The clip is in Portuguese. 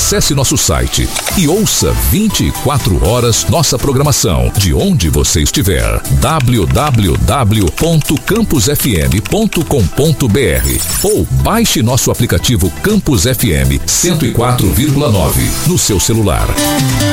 Acesse nosso site e ouça 24 horas nossa programação de onde você estiver. www.campusfm.com.br ou baixe nosso aplicativo Campus FM 104,9 no seu celular.